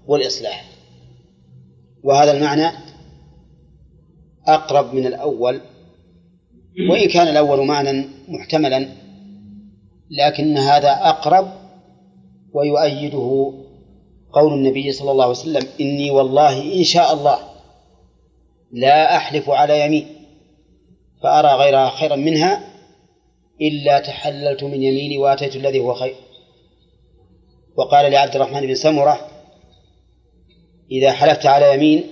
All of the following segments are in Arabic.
والإصلاح. وهذا المعنى أقرب من الأول، وإن كان الأول معنى محتملا، لكن هذا أقرب. ويؤيده قول النبي صلى الله عليه وسلم: إني والله إن شاء الله لا أحلف على يمين فأرى غيرها خيرا منها إلا تحللت من يميني وأتيت الذي هو خير. وقال لعبد الرحمن بن سمرة: إذا حلفت على يمين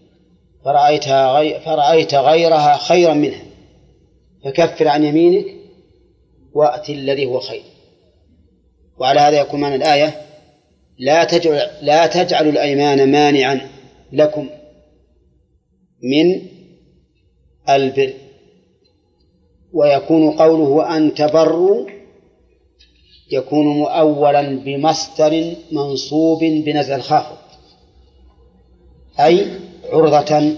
فرأيت غيرها خيرا منها فكفر عن يمينك وأت الذي هو خير. وعلى هذا يكون معنى الآية: لا تجعلوا الأيمان مانعا لكم من البر. ويكون قوله أن تبروا يكون مؤولا بمصدر منصوب بنزع الخافض، أي عرضة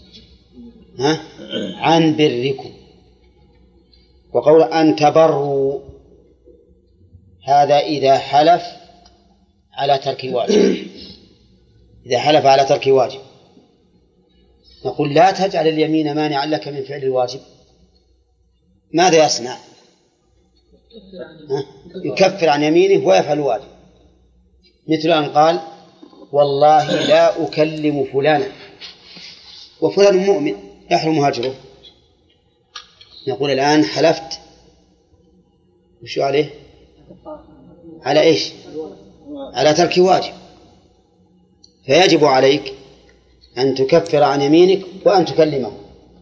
عن بركم. وقول أن تبروا هذا إذا حلف على ترك واجب. إذا حلف على ترك واجب نقول: لا تجعل اليمين مانعا لك من فعل الواجب. ماذا يصنع؟ يكفر عن يمينه ويفعل الواجب، مثل أن قال: والله لا أكلم فلانا، وفلان مؤمن يحرم هجره. نقول: الآن حلفت وشو عليه؟ على إيش؟ على ترك واجب، فيجب عليك أن تكفر عن يمينك وأن تكلمه.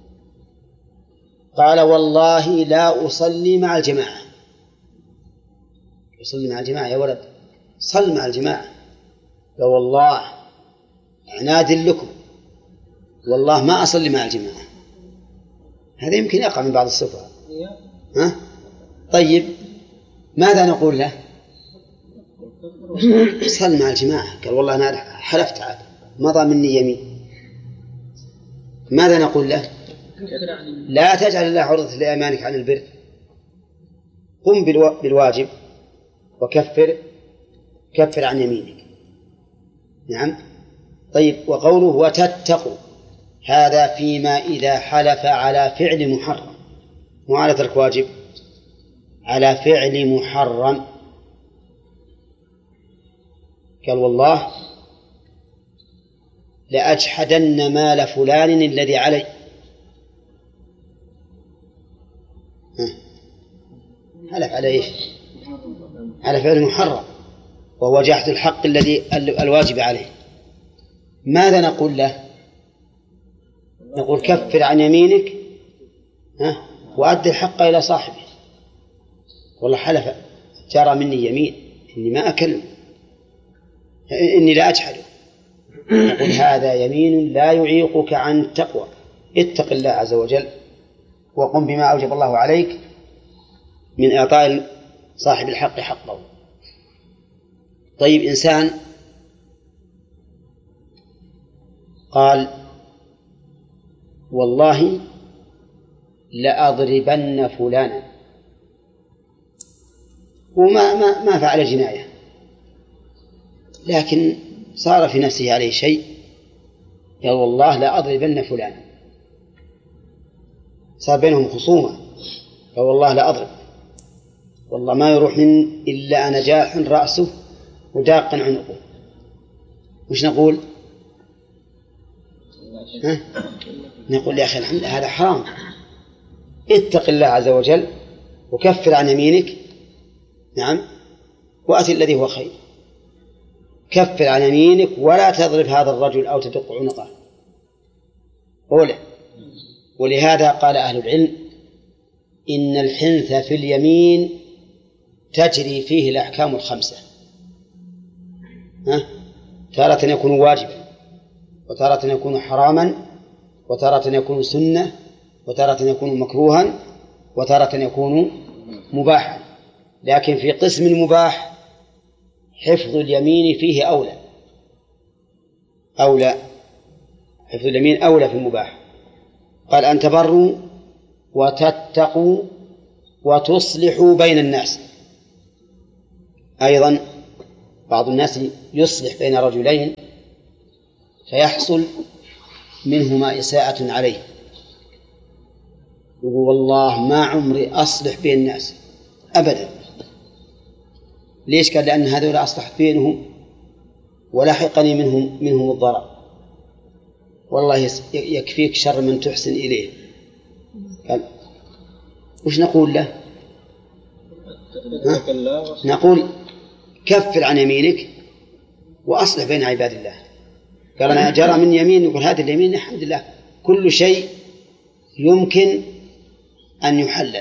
قال: والله لا أصلي مع الجماعة. يصلي مع الجماعة يا ولد، صل مع الجماعة. لا والله عناد لكم، والله ما أصلي مع الجماعة. هذا يمكن يقع من بعض السفهاء. طيب ماذا نقول له؟ صل مع الجماعة. قال: والله أنا حلفت عاد مضى مني يمين. ماذا نقول له؟ لا تجعل الله عرضة لأيمانك عن البر، قم بالواجب وكفر عن يمينك. نعم. طيب، وقوله وتتقوا هذا فيما إذا حلف على فعل محرم، مو على ترك واجب، على فعل محرم. قال: والله لأجحدن مال فلان الذي علي. حلف على إيش؟ على فعل محرم، وهو جحد الحق الذي الواجب عليه. ماذا نقول له؟ نقول: كفر عن يمينك وأدي الحق إلى صاحبه. والله حلف جرى مني يمين إني ما أكلم، إني لا أجحده. نقول: هذا يمين لا يعيقك عن التقوى. اتق الله عز وجل وقم بما أوجب الله عليك من إعطاء صاحب الحق حقه. طيب، إنسان قال: والله لأضربن فلانا، وما فعل جناية، لكن صار في نفسه عليه شيء، يا والله لأضربن فلانا. صار بينهم خصومة، يا والله لأضرب، والله ما يروح من إلا نجاح رأسه وداق عنقه. وش نقول؟ نقول: يا أخي الحمد هذا حرام، اتق الله عز وجل وكفر عن يمينك. نعم. وأتي الذي هو خير. كفر عن يمينك ولا تضرب هذا الرجل أو تدق عنقه. ولهذا قال أهل العلم: إن الحنث في اليمين تجري فيه الأحكام الخمسة. تارة يكون واجبا، وتارة يكون حراما، وتارة يكون سنة، وتارة يكون مكروها، وتارة يكون مباحا. لكن في قسم المباح حفظ اليمين فيه أولى. حفظ اليمين أولى في المباح. قال: أن تبروا وتتقوا وتصلحوا بين الناس. أيضا بعض الناس يصلح بين رجلين فيحصل منهما إساءة عليه، يقول والله ما عمري أصلح بين الناس أبدا. ليش؟ قال لأن هذول أصلحت بينهم ولحقني منهم الضرر، والله يكفيك شر من تحسن إليه. قال وش نقول له؟ نقول كفر عن يمينك وأصلح بين عباد الله. قال أنا جرى من يمين، يقول هذا اليمين الحمد لله كل شيء يمكن أن يحلل.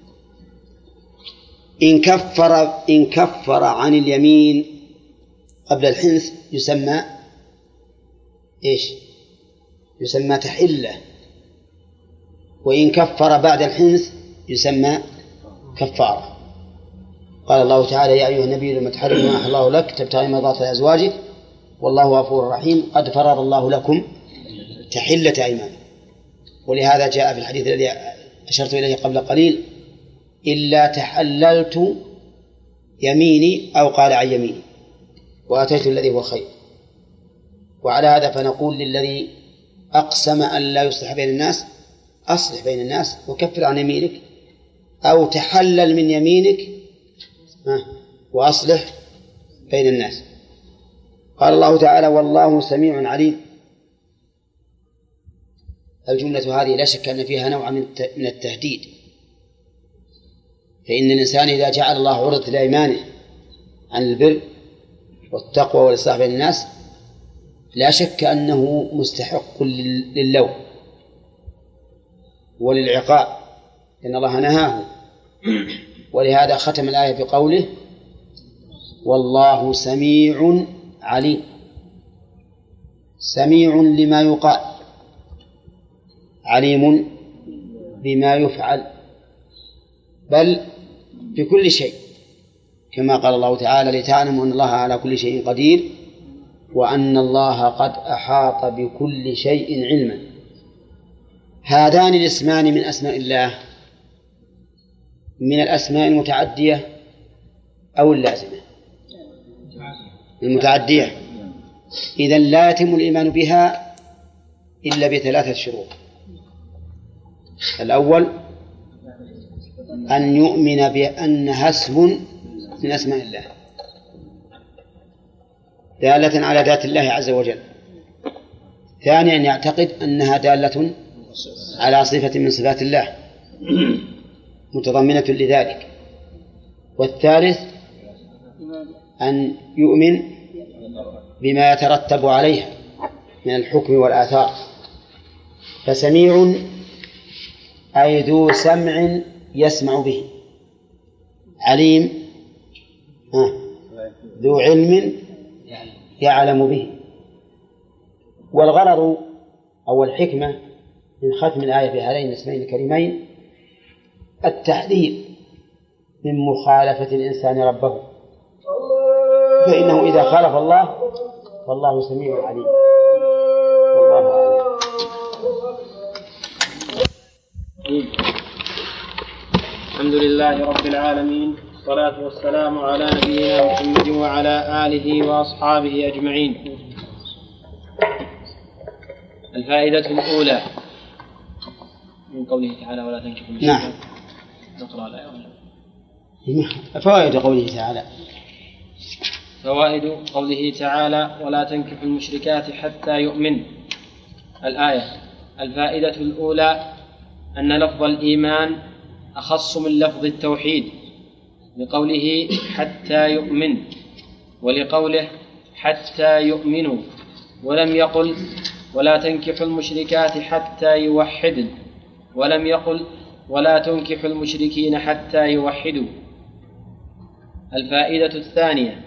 إن كفر عن اليمين قبل الحنث يسمى إيش؟ يسمى تحلة. وإن كفر بعد الحنث يسمى كفارة. قال الله تعالى يا أيها النبي لما تحرم ما أحل الله لك تبتغي مرضات أزواجك والله غفور رحيم قد فرض الله لكم تحلة أيمانكم. ولهذا جاء في الحديث الذي أشرت إليه قبل قليل إلا تحللت يميني أو قال عن يميني وأتيت الذي هو خير. وعلى هذا فنقول للذي أقسم أن لا يصلح بين الناس أصلح بين الناس وكفر عن يمينك، أو تحلل من يمينك وأصلح بين الناس. قال الله تعالى والله سميع عليم. الجملة هذه لا شك أن فيها نوع من التهديد، فإن الإنسان إذا جعل الله عرضة لأيمانه عن البر والتقوى والإصلاح بين الناس لا شك أنه مستحق للوم وللعقاب، إن الله نهاه. ولهذا ختم الآية بقوله والله سميع عليم. سميع لما يقال، عليم بما يفعل، بل بكل شيء، كما قال الله تعالى لتعلموا أن الله على كل شيء قدير وأن الله قد أحاط بكل شيء علما. هذان الاسمان من أسماء الله من الأسماء المتعدية أو اللازمة؟ المتعدية. إذن لا يتم الإيمان بها إلا بثلاثة شروط. الأول أن يؤمن بأنها اسم من أسماء الله دالة على ذات الله عز وجل. ثانيا أن يعتقد أنها دالة على صفة من صفات الله متضمنة لذلك. والثالث أن يؤمن بما يترتب عليها من الحكم والآثار. فسميع أي ذو سمع يسمع به، عليم ذو علم يعلم به. والغرض أو الحكمة من ختم الآية بهذين الاسمين الكريمين التحذير من مخالفة الإنسان ربه، فإنه إذا خالف الله فالله سميع عليم. والله أعلم. الحمد لله رب العالمين، والصلاة والسلام على نبينا محمد وعلى آله وأصحابه أجمعين. الفائدة الأولى من قوله تعالى ولا تنكحوا المشركات. نعم. نقرأ الآية. فوائد قوله تعالى. فوائد قوله تعالى ولا تنكحوا المشركات حتى يؤمن. الآية. الفائدة الأولى أن لفظ الإيمان أخص من لفظ التوحيد لقوله حتى يؤمن، ولقوله حتى يؤمنوا، ولم يقل ولا تنكحوا المشركات حتى يوحدن، ولم يقل ولا تنكحوا المشركين حتى يوحدوا. الفائدة الثانية.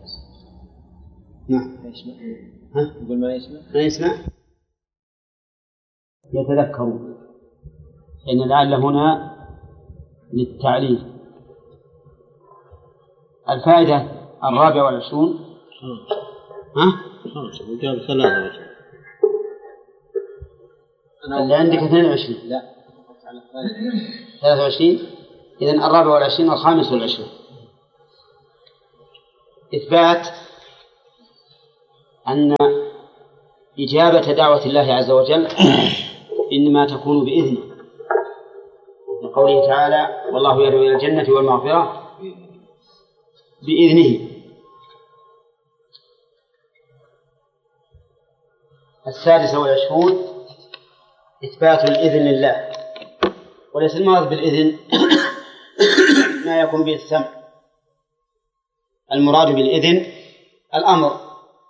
نعم. يقول ما يسمع؟ ما يسمع يتذكروا، إن لعل هنا للتعليل. الفائدة 24. وقال 23. اللي عندك 22. لا 23. إذن 24 و25. إثبات أن إجابة دعوة الله عز وجل إنما تكون بإذنه، لقوله تعالى: والله يدعو إلى الجنة والمغفرة بإذنه. 26 إثبات الإذن لله، وليس المراد بالإذن ما يكون به السمع، المراد بالإذن الأمر،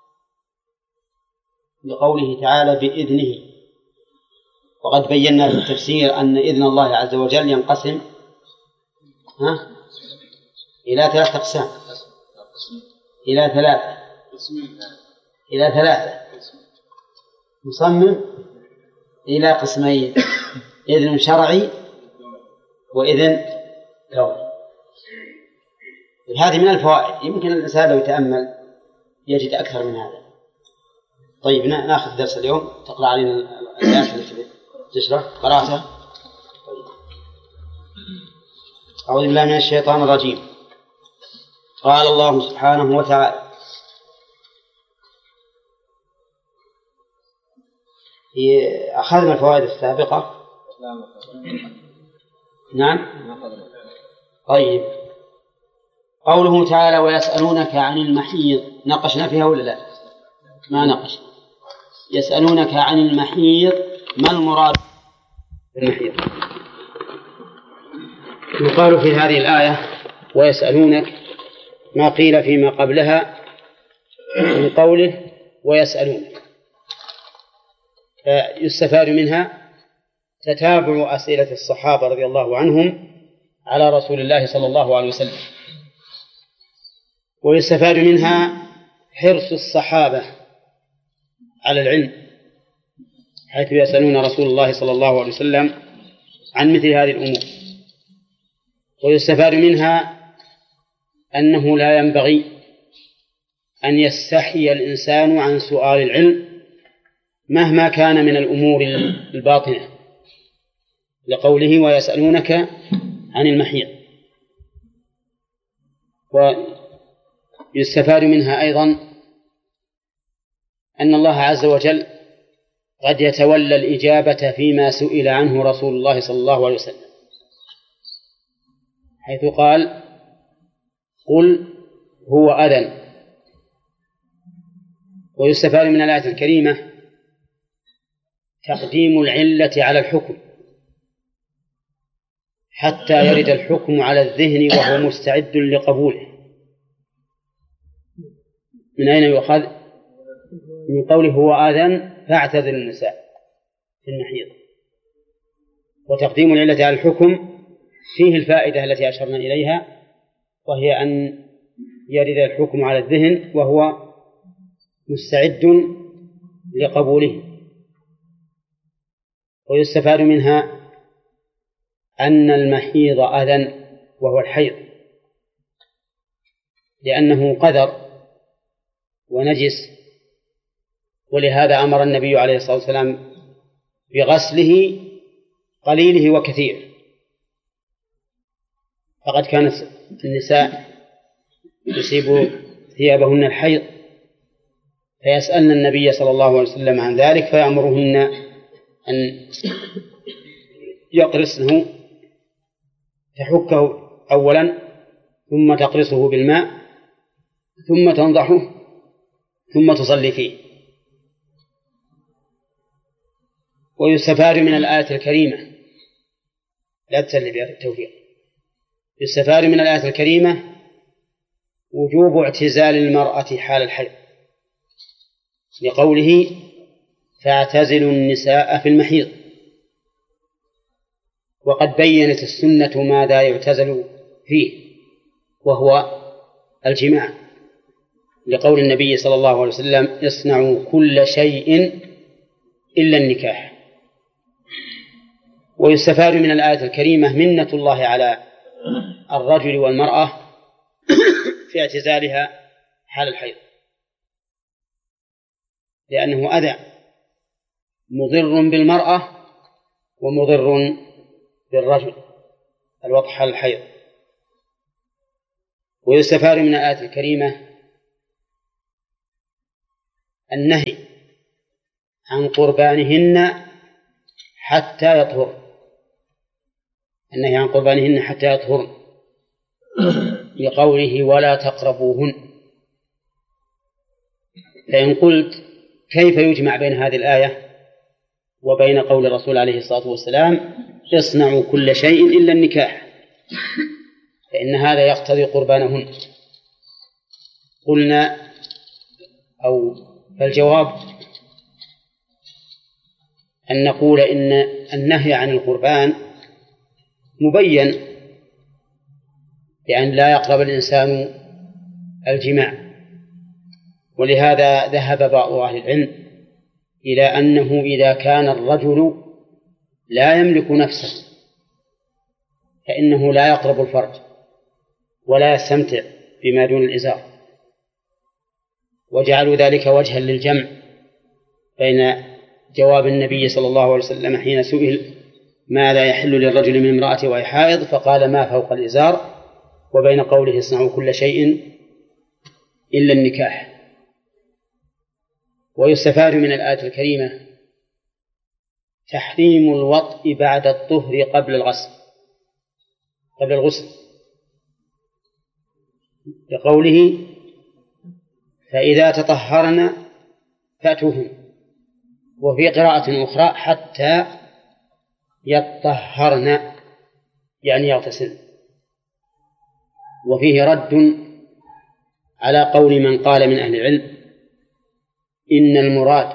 لقوله تعالى: بإذنه. وقد بينا في التفسير أن إذن الله عز وجل ينقسم إلى 3 أقسام، إلى ثلاثة مصمم إلى قسمين: إذن شرعي وإذن كوني. هذه من الفوائد، يمكن الإنسان لو يتأمل يجد أكثر من هذا. طيب نأخذ درس اليوم، تقرأ علينا الآيات التي تشرح قراءتها. أعوذ بالله من الشيطان الرجيم. قال الله سبحانه وتعالى: أخذنا الفوائد السابقة. نعم. طيب، قوله تعالى: ويسألونك عن المحيض، ناقشنا فيها ولا لا؟ ما ناقش. يسألونك عن المحيض، ما المراد بالمحيض؟ يقال في هذه الآية: ويسألونك، ما قيل فيما قبلها من قوله ويسألونك. يستفاد منها تتابع أسئلة الصحابة رضي الله عنهم على رسول الله صلى الله عليه وسلم، ويستفاد منها حرص الصحابة على العلم، حيث يسألون رسول الله صلى الله عليه وسلم عن مثل هذه الأمور. ويستفاد منها أنه لا ينبغي أن يستحي الإنسان عن سؤال العلم مهما كان من الأمور الباطنة، لقوله: ويسألونك عن المحيض. ويستفاد منها أيضا أن الله عز وجل قد يتولى الإجابة فيما سئل عنه رسول الله صلى الله عليه وسلم، حيث قال: قل هو أذى. ويستفاد من الآية الكريمة تقديم العلة على الحكم حتى يرد الحكم على الذهن وهو مستعد لقبوله. من أين يؤخذ؟ من قوله هو آذان فاعتزل النساء في المحيض. وتقديم العلة على الحكم فيه الفائدة التي أشرنا إليها، وهي أن يرد الحكم على الذهن وهو مستعد لقبوله. ويستفاد منها أن المحيض أذى وهو الحيض، لأنه قذر ونجس، ولهذا أمر النبي عليه الصلاة والسلام بغسله قليله وكثير. فقد كانت النساء يصيب ثيابهن الحيض فيسألن النبي صلى الله عليه وسلم عن ذلك، فيأمرهن أن يقرصنه، تحكه أولا ثم تقرصه بالماء ثم تنضحه ثم تصلي فيه. ويستفاد من الآية الكريمة، لا تسلي بها التوفيق، يستفاد من الآية الكريمة وجوب اعتزال المرأة حال الحيض، لقوله: فاعتزلوا النساء في المحيض. وقد بينت السنة ماذا يعتزل فيه، وهو الجماع، لقول النبي صلى الله عليه وسلم: اصنعوا كل شيء إلا النكاح. ويستفاد من الآية الكريمة منة الله على الرجل والمرأة في اعتزالها حال الحيض، لأنه أذى مضر بالمرأة ومضر بالرجل الوضع حال الحيض. ويستفاد من الآية الكريمة النهي عن قربانهن حتى يطهر، النهي عن قربانهن حتى يطهر لقوله ولا تقربوهن. فإن قلت كيف يجمع بين هذه الآية وبين قول الرسول عليه الصلاة والسلام اصنعوا كل شيء إلا النكاح، فإن هذا يقتضي قربانهن؟ قلنا فالجواب أن نقول إن النهي عن القربان مبين بأن لا يقرب الإنسان الجماع، ولهذا ذهب بعض أهل العلم إلى أنه إذا كان الرجل لا يملك نفسه فإنه لا يقرب الفرج ولا يستمتع بما دون الإزار، وجعلوا ذلك وجها للجمع بين جواب النبي صلى الله عليه وسلم حين سئل ماذا يحل للرجل من امرأته وهي حائض فقال ما فوق الإزار، وبين قوله اصنعوا كل شيء إلا النكاح. ويستفاد من الآية الكريمة تحريم الوطء بعد الطهر قبل الغسل لقوله فإذا تطهرن فأتوهن، وفي قراءة أخرى حتى يطهرن يعني يغتسل. وفيه رد على قول من قال من أهل العلم إن المراد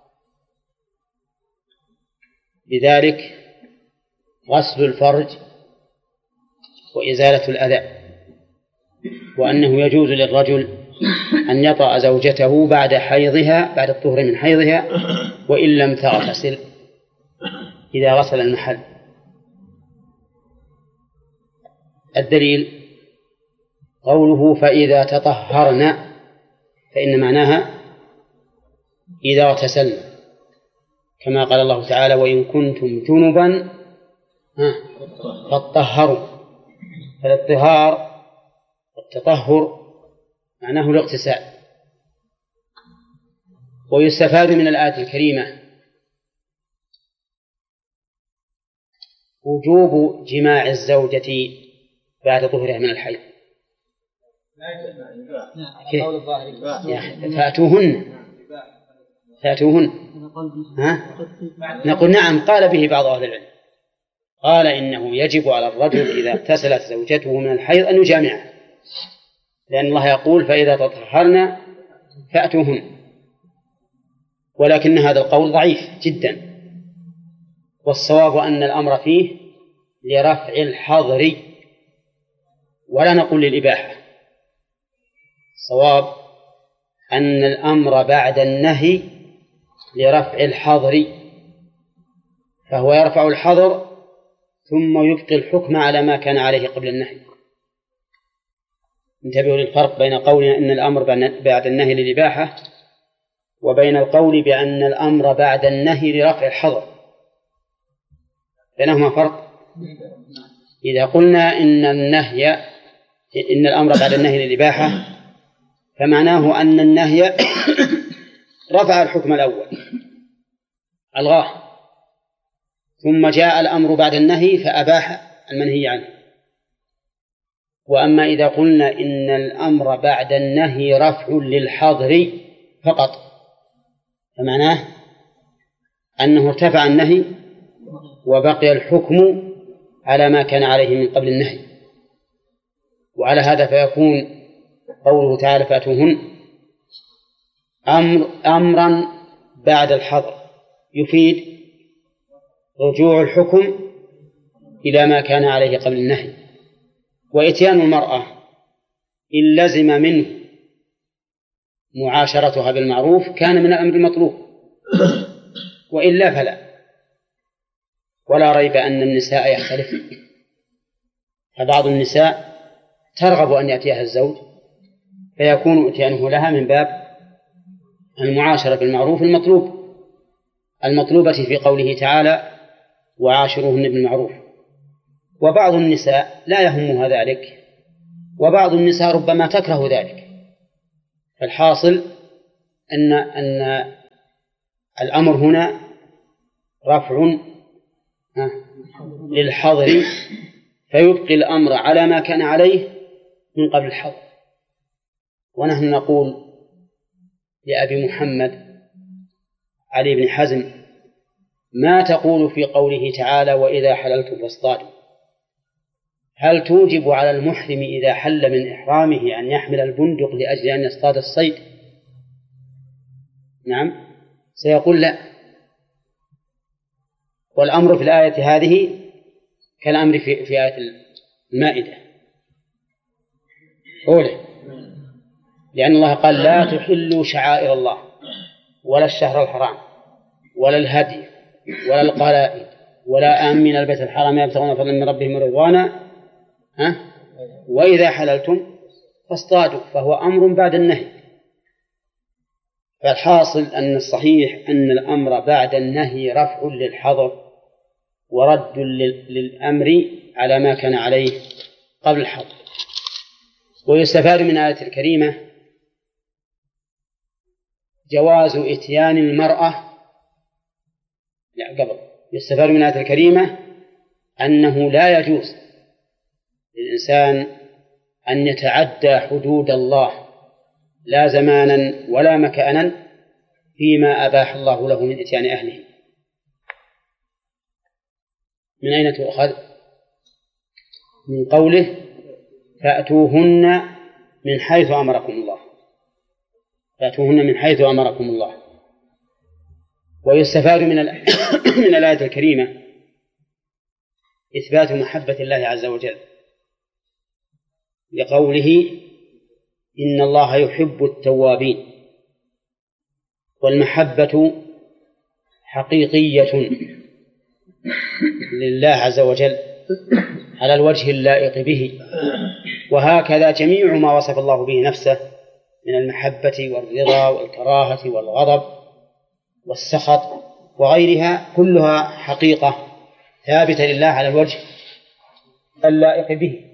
بذلك غسل الفرج وإزالة الأذى، وأنه يجوز للرجل أن يطأ زوجته بعد الطهر من حيضها وإن لم تغتسل إذا غسل المحل. الدليل قوله فإذا تطهرن، فإن معناها إذا اغتسلن، كما قال الله تعالى وإن كنتم جنبا فاطهروا. فالاطهار والتطهر معناه الاغتسال. ويستفاد من الآية الكريمة وجوب جماع الزوجة بعد طهرها من الحيض. فأتوهن نقول نعم، قال به بعض أهل العلم، قال إنه يجب على الرجل إذا اغتسلت زوجته من الحيض أن يجامعها، لأن الله يقول فإذا تطهرن فأتوهن، ولكن هذا القول ضعيف جدا، والصواب أن الأمر فيه لرفع الحظر ولا نقول للإباحة. الصواب أن الأمر بعد النهي لرفع الحظر، فهو يرفع الحظر ثم يبقي الحكم على ما كان عليه قبل النهي. انتبهوا للفرق بين قولنا إن الأمر بعد النهي للإباحة وبين القول بأن الأمر بعد النهي لرفع الحظر، بينهما فرق. إذا قلنا إن الأمر بعد النهي للإباحة فمعناه أن النهي رفع الحكم الأول ألغاه، ثم جاء الأمر بعد النهي فأباح المنهي عنه. وأما إذا قلنا إن الأمر بعد النهي رفع للحظر فقط فمعناه أنه ارتفع النهي وبقي الحكم على ما كان عليه من قبل النهي. وعلى هذا فيكون قوله تعالى فأتوهن أمرا بعد الحظر يفيد رجوع الحكم إلى ما كان عليه قبل النهي. وإتيان المرأة إن لزم منه معاشرتها بالمعروف كان من الأمر المطلوب، وإلا فلا. ولا ريب أن النساء يختلفن، فبعض النساء ترغب أن يأتيها الزوج فيكون إتيانه لها من باب المعاشرة بالمعروف المطلوبة في قوله تعالى وعاشروهن بالمعروف. وبعض النساء لا يهمها ذلك، وبعض النساء ربما تكره ذلك. فالحاصل أن الأمر هنا رفع للحظر، فيبقي الأمر على ما كان عليه من قبل الحظر. ونحن نقول لأبي محمد علي بن حزم: ما تقول في قوله تعالى: وإذا حللتم فاصطادوا؟ هل توجب على المحرم إذا حل من إحرامه أن يحمل البندق لأجل أن يصطاد الصيد؟ نعم، سيقول لا. والأمر في الآية هذه كالأمر في آية المائدة أولى، لأن الله قال: لا تحلوا شعائر الله ولا الشهر الحرام ولا الهدي ولا القلائد ولا آمين البيت الحرام يبتغون فضلا من ربهم ورضوانا وإذا حللتم فاصطادوا، فهو أمر بعد النهي. فالحاصل أن الصحيح أن الأمر بعد النهي رفع للحظر ورد للأمر على ما كان عليه قبل الحظر. ويستفاد من الآية الكريمة جواز إتيان المرأة يستفاد من الآية الكريمة أنه لا يجوز للإنسان أن يتعدى حدود الله لا زمانا ولا مكانا فيما أباح الله له من إتيان أهله. من أين تؤخذ؟ من قوله: فأتوهن من حيث أمركم الله. فأتوهن من حيث أمركم الله. ويستفاد من الآية الكريمة إثبات محبة الله عز وجل، لقوله: إن الله يحب التوابين. والمحبة حقيقية لله عز وجل على الوجه اللائق به، وهكذا جميع ما وصف الله به نفسه من المحبة والرضا والكراهة والغضب والسخط وغيرها كلها حقيقة ثابتة لله على الوجه اللائق به.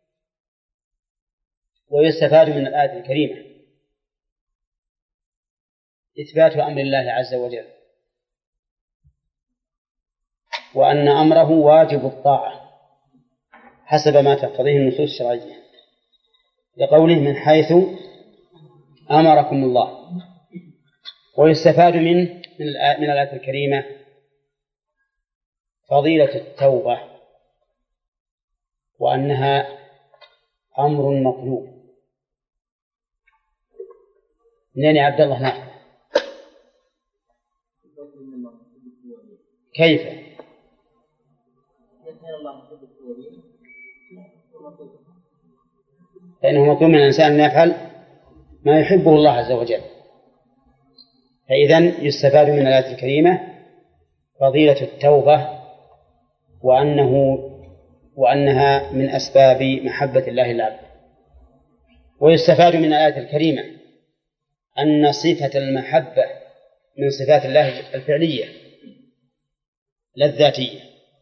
ويستفاد من الآية الكريمة إثبات أمر الله عز وجل، وأن أمره واجب الطاعة حسب ما تقتضيه النصوص الشرعية، لقوله: من حيث أمركم الله. ويستفاد من الآية الكريمة فضيلة التوبة، وأنها أمر مطلوب. منين يا عبد الله؟ نعم. كيف؟ فإنه مطلوب من الإنسان أن يفعل ما يحبه الله عز وجل. فإذن يستفاد من الآية الكريمة فضيلة التوبة، وأنها من أسباب محبة الله للعبد. ويستفاد من الآية الكريمة أن صفة المحبة من صفات الله الفعلية لا الذاتية.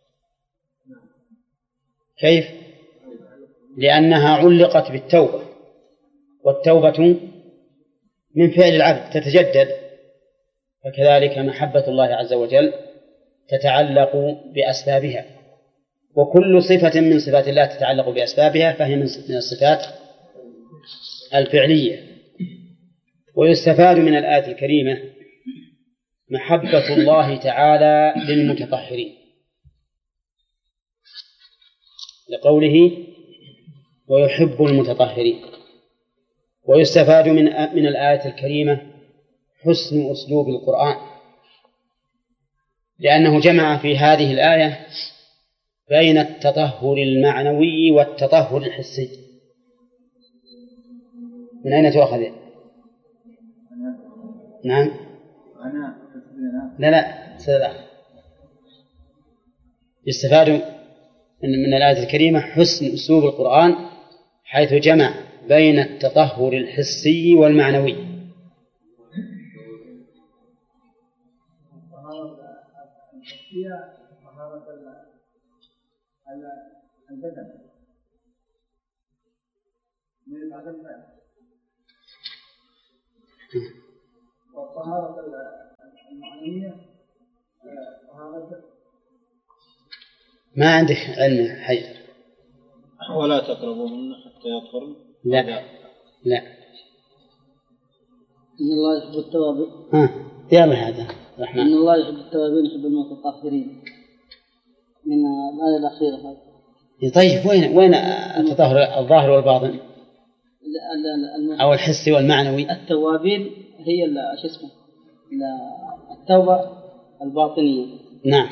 كيف؟ لأنها علقت بالتوبة، والتوبة من فعل العبد تتجدد، فكذلك محبة الله عز وجل تتعلق بأسبابها، وكل صفة من صفات الله تتعلق بأسبابها فهي من الصفات الفعلية. ويستفاد من الآية الكريمة محبة الله تعالى للمتطهرين، لقوله: ويحب المتطهرين. ويستفاد من الآية الكريمة حسن أسلوب القرآن، لأنه جمع في هذه الآية بين التطهر المعنوي والتطهر الحسي. من أين تؤخذ؟ نعم. لا يستفاد من الآية الكريمة حسن أسلوب القرآن، حيث جمع بين التطهر الحسي والمعنوي. البدن من عدم والطهارة المعنوية ما عندك علم حي. ولا تقربوهن حتى يطهرن. لا إن الله يحب التوابين. يلا هذا الرحمن. إن الله يحب التوابين يحب المتطهرين. من الآية الأخيرة هذه. طيب وين التطهر الظاهر والباطن؟ أو الحسي والمعنوي؟ التوابين هي شو اسمه التوبة الباطنية. نعم.